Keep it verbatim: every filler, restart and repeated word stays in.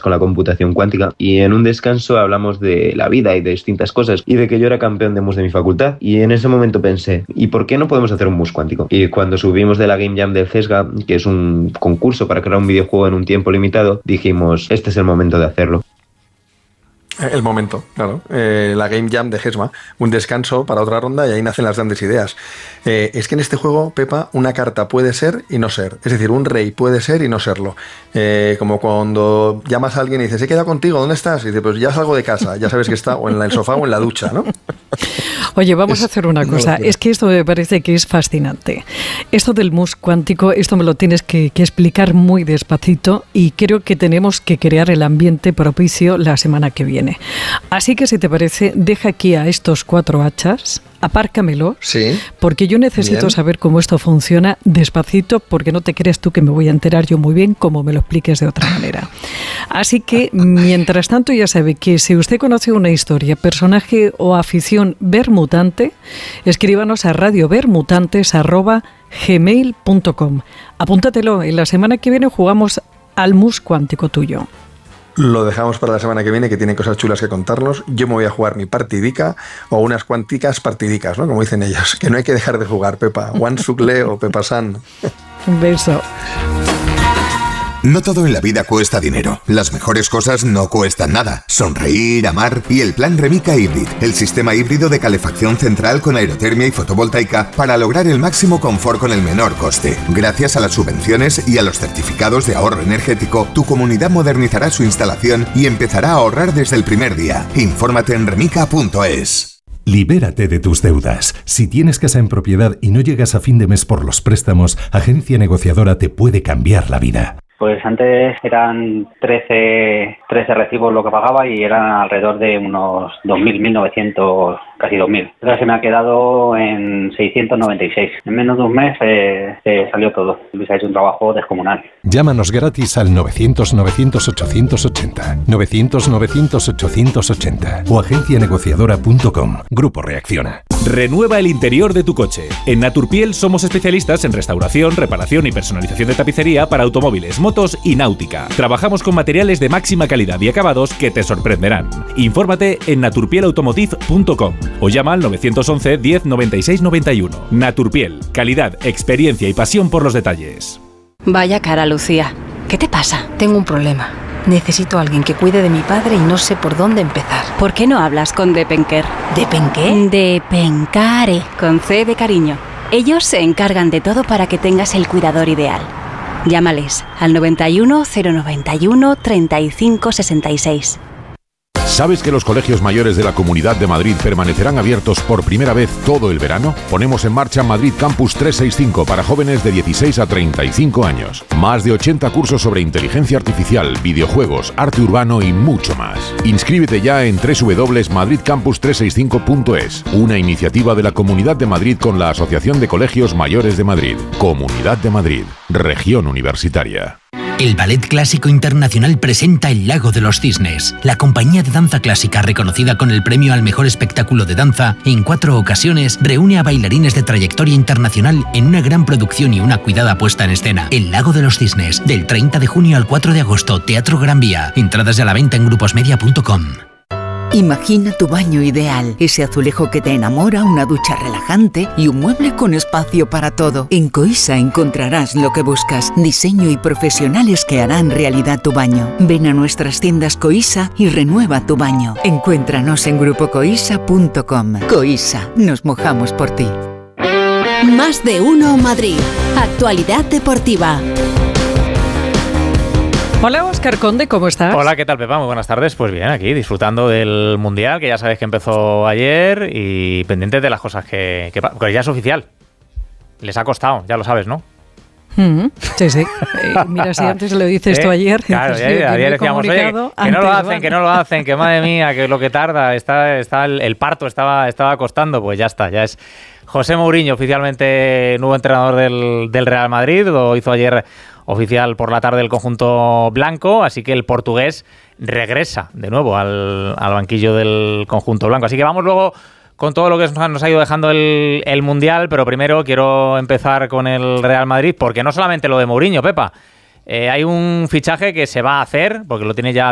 con la computación cuántica, y en un descanso hablamos de la vida y de distintas cosas, y de que yo era campeón de mus de mi facultad, y en ese momento pensé, ¿y por qué no podemos hacer un mus cuántico? Y cuando subimos de la Game Jam del CESGA, que es un concurso para crear un videojuego en un tiempo limitado, dijimos, este es el momento de hacerlo. El momento, claro. Eh, la Game Jam de GESMA, un descanso para otra ronda y ahí nacen las grandes ideas. Eh, es que en este juego, Pepa, una carta puede ser y no ser. Es decir, un rey puede ser y no serlo. Eh, como cuando llamas a alguien y dices, he quedado contigo, ¿dónde estás? Y dices, pues ya salgo de casa, ya sabes que está o en el sofá o en la ducha, ¿no? Oye, vamos es, a hacer una cosa. No, es que esto me parece que es fascinante. Esto del mus cuántico, esto me lo tienes que, que explicar muy despacito y creo que tenemos que crear el ambiente propicio la semana que viene. Así que si te parece, deja aquí a estos cuatro hachas, apárcamelos, sí, porque yo necesito bien. saber cómo esto funciona despacito, porque no te creas tú que me voy a enterar yo muy bien como me lo expliques de otra manera. Así que, mientras tanto, ya sabe que si usted conoce una historia, personaje o afición vermutante, escríbanos a radiovermutantes arroba gmail punto com. Apúntatelo, en la semana que viene jugamos al mus cuántico tuyo. Lo dejamos para la semana que viene, que tiene cosas chulas que contarnos. Yo me voy a jugar mi partidica o unas cuanticas partidicas, ¿no? Como dicen ellos. Que no hay que dejar de jugar, Pepa. One Sucle o Pepa San. Un beso. No todo en la vida cuesta dinero. Las mejores cosas no cuestan nada. Sonreír, amar y el plan Remica Hybrid, el sistema híbrido de calefacción central con aerotermia y fotovoltaica para lograr el máximo confort con el menor coste. Gracias a las subvenciones y a los certificados de ahorro energético, tu comunidad modernizará su instalación y empezará a ahorrar desde el primer día. Infórmate en remica punto es. Libérate de tus deudas. Si tienes casa en propiedad y no llegas a fin de mes por los préstamos, Agencia Negociadora te puede cambiar la vida. Pues antes eran trece, trece recibos lo que pagaba y eran alrededor de unos dos mil, mil novecientos, casi dos mil. Ahora se me ha quedado en seiscientos noventa y seis. En menos de un mes eh, se salió todo. Luis ha hecho un trabajo descomunal. Llámanos gratis al novecientos, novecientos, ochocientos ochenta, novecientos, novecientos, ochocientos ochenta o agencia negociadora punto com. Grupo Reacciona. Renueva el interior de tu coche. En Naturpiel somos especialistas en restauración, reparación y personalización de tapicería para automóviles, motos y náutica. Trabajamos con materiales de máxima calidad y acabados que te sorprenderán. Infórmate en naturpiel automotive punto com o llama al novecientos once, diez, noventa y seis, noventa y uno. Naturpiel, calidad, experiencia y pasión por los detalles. Vaya cara, Lucía. ¿Qué te pasa? Tengo un problema. Necesito a alguien que cuide de mi padre y no sé por dónde empezar. ¿Por qué no hablas con Depenker? ¿Depenqué? Depencare, con C de cariño. Ellos se encargan de todo para que tengas el cuidador ideal. Llámales al noventa y uno, cero noventa y uno, treinta y cinco, sesenta y seis. ¿Sabes que los colegios mayores de la Comunidad de Madrid permanecerán abiertos por primera vez todo el verano? Ponemos en marcha Madrid Campus trescientos sesenta y cinco para jóvenes de dieciséis a treinta y cinco años. Más de ochenta cursos sobre inteligencia artificial, videojuegos, arte urbano y mucho más. Inscríbete ya en doble u doble u doble u punto madrid campus trescientos sesenta y cinco punto es, una iniciativa de la Comunidad de Madrid con la Asociación de Colegios Mayores de Madrid. Comunidad de Madrid, región universitaria. El Ballet Clásico Internacional presenta El Lago de los Cisnes. La compañía de danza clásica reconocida con el premio al mejor espectáculo de danza en cuatro ocasiones reúne a bailarines de trayectoria internacional en una gran producción y una cuidada puesta en escena. El Lago de los Cisnes, del treinta de junio al cuatro de agosto, Teatro Gran Vía. Entradas a la venta en gruposmedia punto com. Imagina tu baño ideal, ese azulejo que te enamora, una ducha relajante y un mueble con espacio para todo. En Coisa encontrarás lo que buscas, diseño y profesionales que harán realidad tu baño. Ven a nuestras tiendas Coisa y renueva tu baño. Encuéntranos en grupo coisa punto com. Coisa, nos mojamos por ti. Más de uno Madrid. Actualidad deportiva. Hola, Óscar Conde, ¿cómo estás? Hola, ¿qué tal, Pepa? Muy buenas tardes. Pues bien, aquí disfrutando del Mundial, que ya sabes que empezó ayer, y pendientes de las cosas que, que... Porque ya es oficial. Les ha costado, ya lo sabes, ¿no? Mm, sí, sí. Eh, mira, si antes lo dices ¿Eh? tú ayer. Claro, ya, ayer, ayer decíamos, oye, que no lo hacen, vale. que no lo hacen, que madre mía, que lo que tarda, está, está el, el parto estaba, estaba costando, pues ya está, ya es... José Mourinho, oficialmente nuevo entrenador del, del Real Madrid, lo hizo ayer oficial por la tarde el conjunto blanco, así que el portugués regresa de nuevo al, al banquillo del conjunto blanco. Así que vamos luego con todo lo que nos ha ido dejando el, el Mundial, pero primero quiero empezar con el Real Madrid, porque no solamente lo de Mourinho, Pepa, eh, hay un fichaje que se va a hacer, porque lo tiene ya